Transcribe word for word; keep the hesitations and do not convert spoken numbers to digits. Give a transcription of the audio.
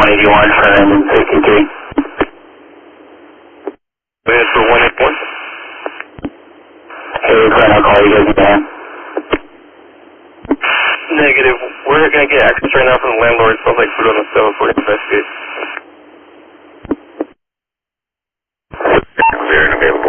one eighty-one for engine sixty-three. Wait for one eighty-one. Hey, Glenn, I'll call you guys again. Negative. We're going to get access right now from the landlord. Smells like food on the stove. We're going to investigate. We're unavailable.